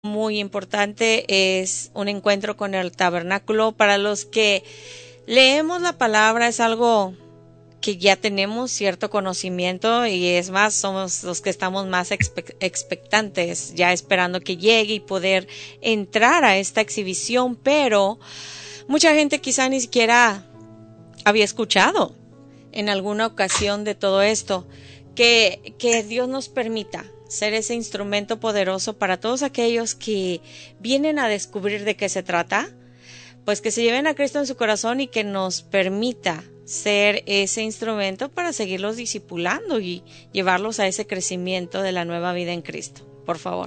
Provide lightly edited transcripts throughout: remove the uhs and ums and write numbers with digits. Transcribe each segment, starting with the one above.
muy importante es un encuentro con el tabernáculo. Para los que leemos la palabra es algo que ya tenemos cierto conocimiento, y es más, somos los que estamos más expectantes, ya esperando que llegue y poder entrar a esta exhibición, pero mucha gente quizá ni siquiera había escuchado en alguna ocasión de todo esto. Que Dios nos permita ser ese instrumento poderoso para todos aquellos que vienen a descubrir de qué se trata, pues que se lleven a Cristo en su corazón y que nos permita ser ese instrumento para seguirlos discipulando y llevarlos a ese crecimiento de la nueva vida en Cristo. Por favor.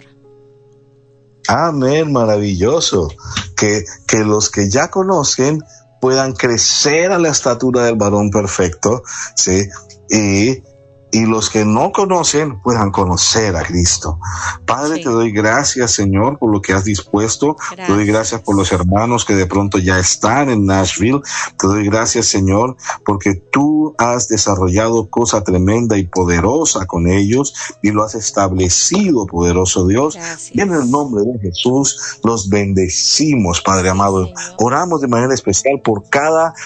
Amén, maravilloso. Que los que ya conocen puedan crecer a la estatura del varón perfecto, ¿sí? Y los que no conocen puedan conocer a Cristo. Padre, sí. Te doy gracias, Señor, por lo que has dispuesto. Gracias. Te doy gracias por los hermanos que de pronto ya están en Nashville. Te doy gracias, Señor, porque tú has desarrollado cosa tremenda y poderosa con ellos y lo has establecido, poderoso Dios. Gracias. Y en el nombre de Jesús los bendecimos, Padre amado. Señor. Oramos de manera especial por cada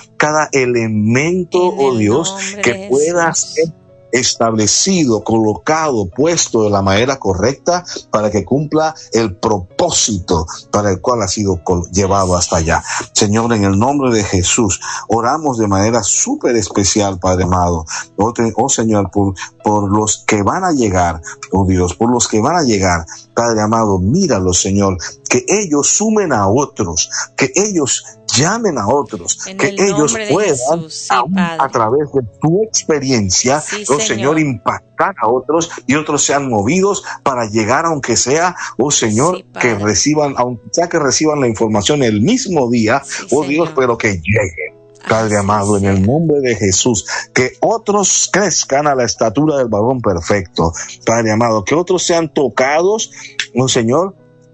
elemento, oh Dios, que pueda ser establecido, colocado, puesto de la manera correcta para que cumpla el propósito para el cual ha sido llevado hasta allá. Señor, en el nombre de Jesús, oramos de manera súper especial, Padre amado. Oh Señor, por los que van a llegar, oh Dios, por los que van a llegar, Padre amado, míralos, Señor, que ellos sumen a otros, que ellos llamen a otros, que ellos puedan, Jesús, sí, a través de tu experiencia, sí, oh Señor, impactar a otros y otros sean movidos para llegar, aunque sea, oh Señor, sí, que reciban, aunque sea que reciban la información el mismo día, sí, oh Señor. Dios, pero que lleguen. Padre amado, en el nombre de Jesús, que otros crezcan a la estatura del varón perfecto. Padre amado, que otros sean tocados, oh Señor,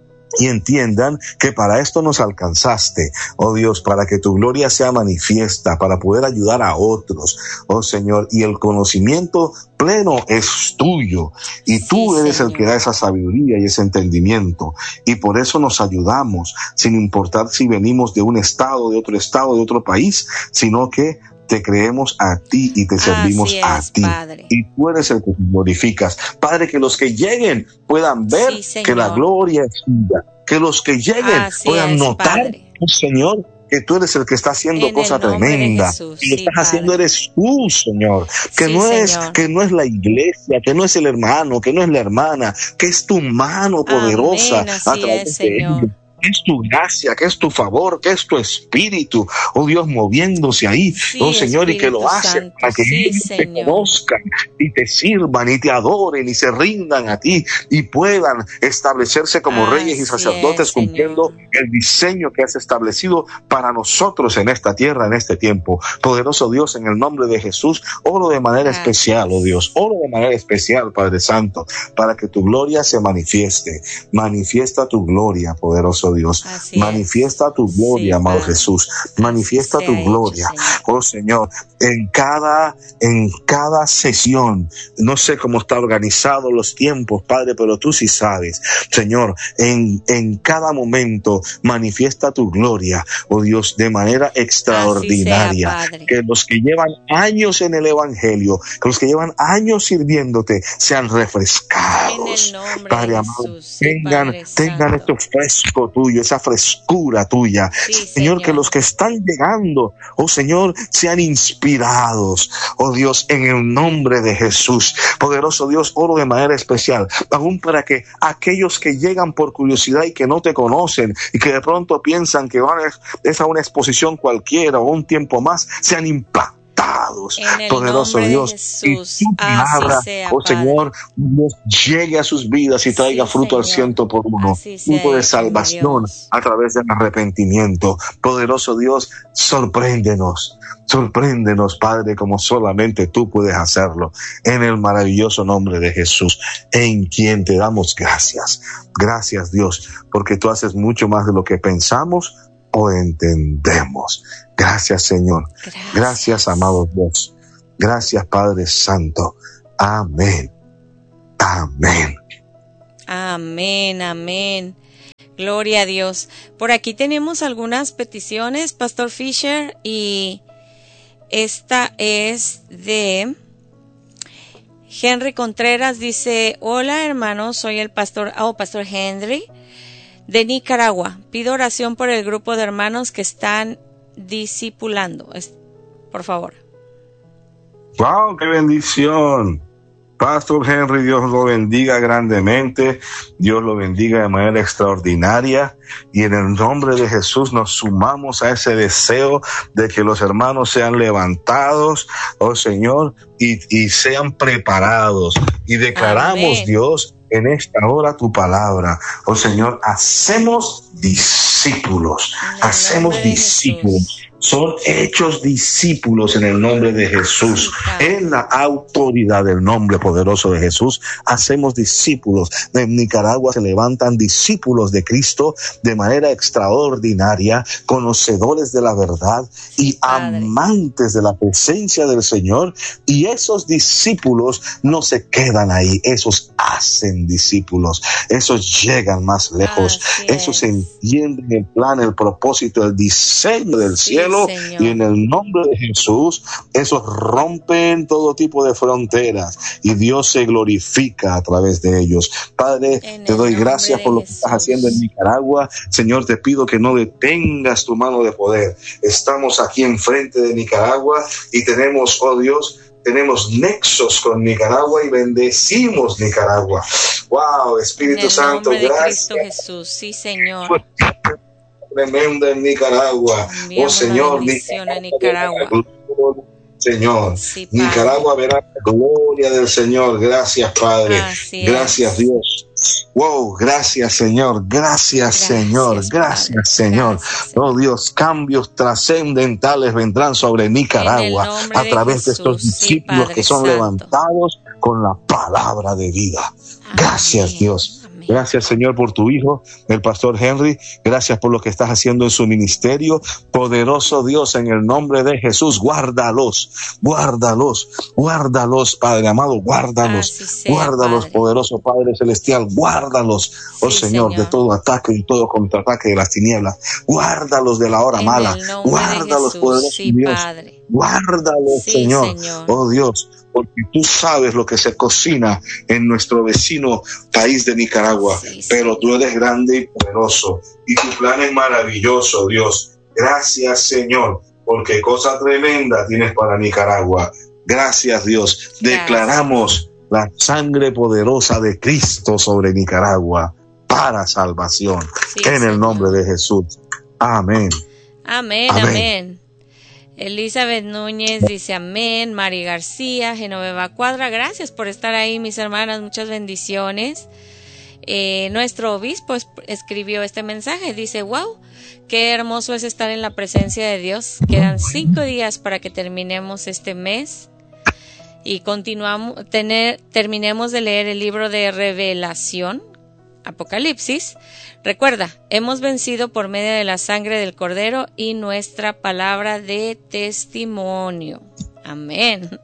y entiendan que para esto nos alcanzaste, oh Dios, para que tu gloria sea manifiesta, para poder ayudar a otros, oh Señor, y el conocimiento pleno es tuyo, y tú eres el que da esa sabiduría y ese entendimiento, y por eso nos ayudamos, sin importar si venimos de un estado, de otro país, sino que te creemos a ti y te servimos a ti. Padre. Y tú eres el que te glorificas. Padre, que los que lleguen puedan ver que la gloria es tuya. Que los que lleguen puedan notar, oh Señor, que tú eres el que está haciendo cosa tremenda. Y lo estás haciendo eres tú, Señor. Que no es la iglesia, que no es el hermano, que no es la hermana, que es tu mano poderosa a través de ellos. Que es tu gracia, que es tu favor, que es tu espíritu, oh Dios, moviéndose ahí, oh Señor, y que lo hacen para que ellos te conozcan y te sirvan y te adoren y se rindan a ti y puedan establecerse como reyes y sacerdotes cumpliendo el diseño que has establecido para nosotros en esta tierra, en este tiempo. Poderoso Dios, en el nombre de Jesús, oro de manera especial, oh Dios, oro de manera especial, Padre Santo, para que tu gloria se manifieste. Manifiesta tu gloria, poderoso Dios. Manifiesta tu gloria, amado Jesús. Manifiesta tu gloria, oh Señor, en cada sesión. No sé cómo está organizado los tiempos, Padre, pero tú sí sabes. Señor, en cada momento manifiesta tu gloria, oh Dios, de manera extraordinaria. Que los que llevan años en el Evangelio, que los que llevan años sirviéndote, sean refrescados. Padre amado, tengan esto fresco tuyo, esa frescura tuya. Señor, que los que están llegando, oh Señor, sean inspirados, oh Dios, en el nombre de Jesús. Poderoso Dios, oro de manera especial, aún para que aquellos que llegan por curiosidad y que no te conocen y que de pronto piensan que van a una exposición cualquiera o un tiempo más, sean impactados. Poderoso Dios, y tu palabra, oh Señor, Dios, llegue a sus vidas y traiga fruto al 100%, fruto de salvación a través del arrepentimiento. Poderoso Dios, sorpréndenos, Padre, como solamente tú puedes hacerlo, en el maravilloso nombre de Jesús, en quien te damos gracias. Gracias, Dios, porque tú haces mucho más de lo que pensamos o entendemos. Gracias, Señor. Gracias, amado Dios. Gracias, Padre Santo. Amén. Amén. Amén, amén. Gloria a Dios. Por aquí tenemos algunas peticiones, Pastor Fisher, y esta es de Henry Contreras. Dice: hola hermanos, soy el pastor Henry de Nicaragua. Pido oración por el grupo de hermanos que están discipulando. Por favor. ¡Wow! ¡Qué bendición! Pastor Henry, Dios lo bendiga grandemente, Dios lo bendiga de manera extraordinaria, y en el nombre de Jesús nos sumamos a ese deseo de que los hermanos sean levantados, oh Señor, y sean preparados, y declaramos, amén, Dios, en esta hora tu palabra, oh Señor, hacemos discípulos, son hechos discípulos en el nombre de Jesús. En la autoridad del nombre poderoso de Jesús, hacemos discípulos. En Nicaragua se levantan discípulos de Cristo de manera extraordinaria, conocedores de la verdad y amantes de la presencia del Señor. Y esos discípulos no se quedan ahí, esos hacen discípulos, esos llegan más lejos, esos entienden el plan, el propósito, el diseño del cielo. Señor. Y en el nombre de Jesús, esos rompen todo tipo de fronteras y Dios se glorifica a través de ellos. Padre, te doy gracias por lo que estás haciendo en Nicaragua. Señor, te pido que no detengas tu mano de poder. Estamos aquí enfrente de Nicaragua y tenemos, oh Dios, tenemos nexos con Nicaragua y bendecimos Nicaragua. Wow, Espíritu Santo, gracias. Cristo Jesús, sí, Señor. Tremenda en Nicaragua. Oh Señor, Nicaragua. Señor, sí, Nicaragua verá la gloria del Señor. Gracias, Padre. Gracias, Dios. Wow, gracias, Señor. Gracias, Señor. Gracias, Señor. Oh Dios, cambios trascendentales vendrán sobre Nicaragua a través de estos discípulos que son levantados con la palabra de vida. Gracias, Dios. Gracias, Señor, por tu hijo, el pastor Henry. Gracias por lo que estás haciendo en su ministerio. Poderoso Dios, en el nombre de Jesús, guárdalos, Padre amado, guárdalos, poderoso Padre celestial, guárdalos, oh Señor, de todo ataque y todo contraataque de las tinieblas. Guárdalos de la hora mala. Guárdalos, poderoso Dios. Padre. Guárdalos, Señor. Oh Dios, porque tú sabes lo que se cocina en nuestro vecino país de Nicaragua, pero tú eres grande y poderoso, y tu plan es maravilloso, Dios. Gracias, Señor, porque cosa tremenda tienes para Nicaragua. Gracias, Dios. Declaramos la sangre poderosa de Cristo sobre Nicaragua para salvación, en el nombre de Jesús. Amén. Amén. Elizabeth Núñez dice amén. Mari García, Genoveva Cuadra, gracias por estar ahí, mis hermanas, muchas bendiciones. Nuestro obispo escribió este mensaje, dice: wow, qué hermoso es estar en la presencia de Dios. Quedan 5 días para que terminemos este mes y terminemos de leer el libro de Revelación, Apocalipsis. Recuerda, hemos vencido por medio de la sangre del Cordero y nuestra palabra de testimonio. Amén.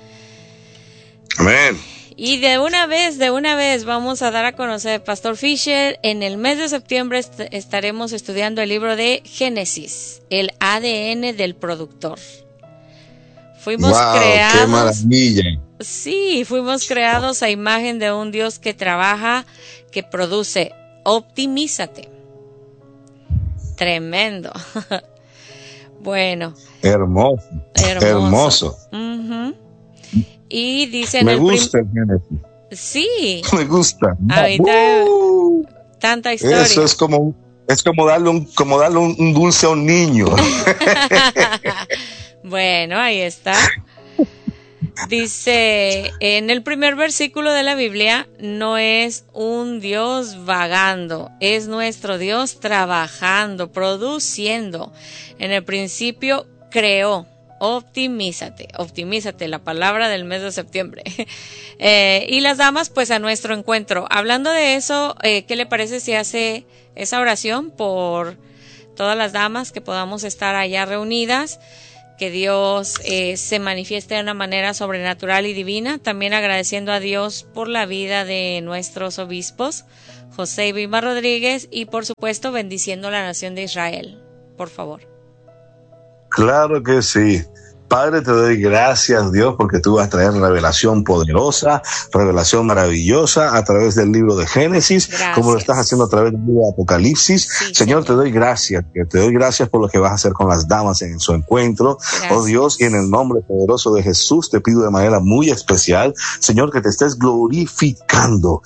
Amén. Y de una vez vamos a dar a conocer, Pastor Fisher, en el mes de septiembre estaremos estudiando el libro de Génesis, el ADN del productor. Fuimos creados. ¡Qué maravilla! Sí, fuimos creados a imagen de un Dios que trabaja, que produce. Optimízate. Tremendo. Bueno. Hermoso. Uh-huh. Y dice me gusta el Génesis. Sí. Me gusta. Ahorita tanta historia. Eso es como darle un dulce a un niño. Bueno, ahí está. Dice, en el primer versículo de la Biblia, no es un Dios vagando, es nuestro Dios trabajando, produciendo. En el principio creó. Optimízate, la palabra del mes de septiembre. Y las damas, pues a nuestro encuentro. Hablando de eso, ¿qué le parece si hace esa oración por todas las damas que podamos estar allá reunidas? Que Dios se manifieste de una manera sobrenatural y divina. También agradeciendo a Dios por la vida de nuestros obispos, José Vilma Rodríguez y por supuesto bendiciendo la nación de Israel. Por favor. Claro que sí. Padre, te doy gracias, Dios, porque tú vas a traer revelación poderosa, revelación maravillosa a través del libro de Génesis, gracias. Como lo estás haciendo a través del libro de Apocalipsis. Sí, Señor, te doy gracias, te doy gracias por lo que vas a hacer con las damas en su encuentro. Gracias. Oh Dios, y en el nombre poderoso de Jesús te pido de manera muy especial, Señor, que te estés glorificando,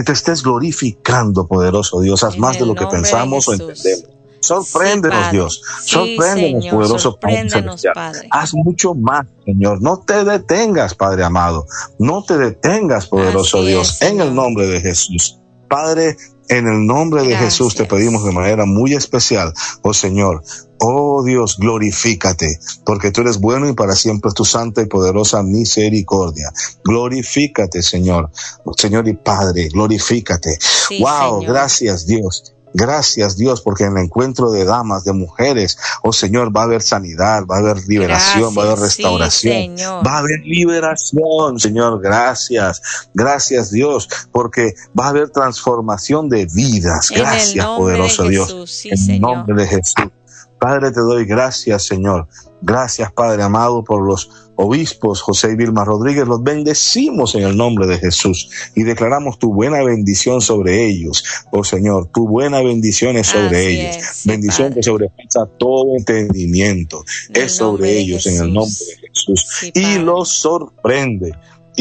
poderoso Dios. Haz más de lo que pensamos o entendemos. Sorpréndenos, sí, Dios. Sí, sorpréndenos, Señor, poderoso sorpréndenos, Padre. Haz mucho más, Señor. No te detengas, Padre amado. No te detengas, poderoso Dios. En el nombre de Jesús. Padre, en el nombre de Jesús te pedimos de manera muy especial, oh Señor. Oh Dios, glorifícate, porque tú eres bueno y para siempre es tu santa y poderosa misericordia. Glorifícate, Señor. Señor y Padre, glorifícate. Sí, wow, Señor. Gracias, Dios. Gracias, Dios, porque en el encuentro de damas, de mujeres, oh Señor, va a haber sanidad, va a haber liberación, va a haber restauración, va a haber liberación, Señor. Gracias, Dios, porque va a haber transformación de vidas. Gracias, poderoso Dios. Sí, en el nombre de Jesús. Padre, te doy gracias, Señor. Gracias, Padre amado, por los obispos José y Vilma Rodríguez. Los bendecimos en el nombre de Jesús y declaramos tu buena bendición sobre ellos. Oh Señor, tu buena bendición es sobre ellos. Bendición que sobrepasa todo entendimiento. Es sobre ellos en el nombre de Jesús. Y los sorprende.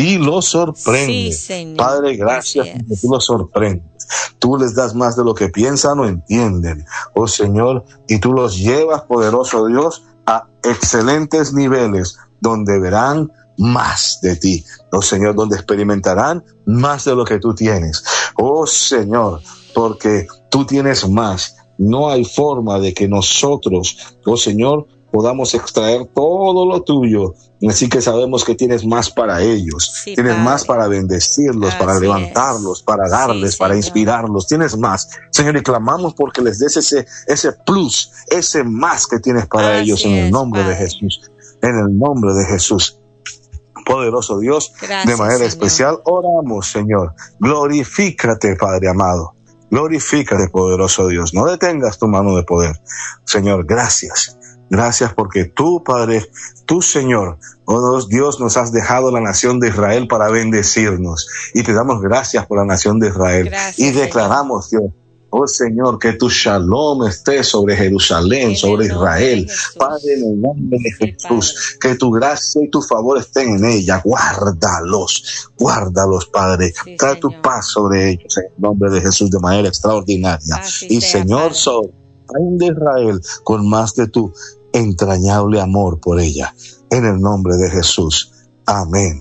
Sí, Padre, gracias porque tú los sorprendes. Tú les das más de lo que piensan o entienden, oh Señor, y tú los llevas, poderoso Dios, a excelentes niveles donde verán más de ti, oh Señor, donde experimentarán más de lo que tú tienes, oh Señor, porque tú tienes más. No hay forma de que nosotros, oh Señor, podamos extraer todo lo tuyo. Así que sabemos que tienes más para ellos, tienes más para bendecirlos, para levantarlos, para darles, para inspirarlos, tienes más, Señor, y clamamos porque les des ese plus, ese más que tienes para ellos en el nombre de Jesús, en el nombre de Jesús. Poderoso Dios, de manera especial oramos, Señor, glorifícate, Padre amado, glorifícate, poderoso Dios, no detengas tu mano de poder, Señor. Gracias porque tú, Padre, tú, Señor, oh Dios, nos has dejado la nación de Israel para bendecirnos. Y te damos gracias por la nación de Israel. Y declaramos, Dios, oh Señor, que tu shalom esté sobre Jerusalén, sobre Israel. Padre, en el nombre de Jesús, que tu gracia y tu favor estén en ella. Guárdalos, Padre. Trae tu paz sobre ellos en el nombre de Jesús de manera extraordinaria. Y Señor, sorprende a Israel con más de tu entrañable amor por ella, en el nombre de Jesús. Amén.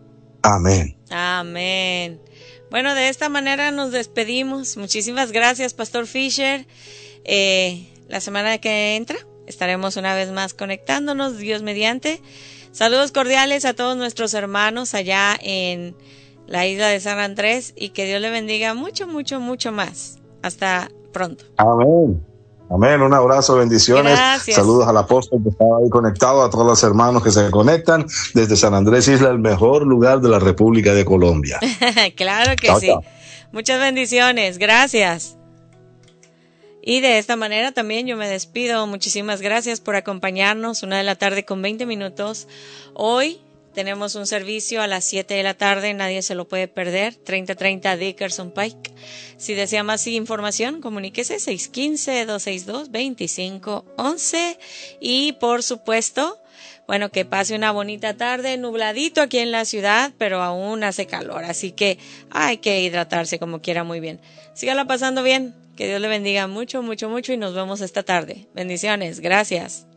Bueno, de esta manera nos despedimos. Muchísimas gracias, Pastor Fisher. La semana que entra estaremos una vez más conectándonos, Dios mediante. Saludos cordiales a todos nuestros hermanos allá en la isla de San Andrés y que Dios le bendiga mucho, mucho, mucho más. Hasta pronto. Amén, un abrazo, bendiciones. Gracias. Saludos al apóstol que estaba ahí conectado, a todos los hermanos que se conectan desde San Andrés Isla, el mejor lugar de la República de Colombia. Claro que sí. Chao. Muchas bendiciones, gracias. Y de esta manera también yo me despido. Muchísimas gracias por acompañarnos. 1:20 p.m. Hoy tenemos un servicio a las 7 p.m, nadie se lo puede perder, 3030 Dickerson Pike. Si desea más información, comuníquese 615-262-2511. Y por supuesto, bueno, que pase una bonita tarde, nubladito aquí en la ciudad, pero aún hace calor, así que hay que hidratarse como quiera muy bien. Sígala pasando bien, que Dios le bendiga mucho, mucho, mucho y nos vemos esta tarde. Bendiciones, gracias.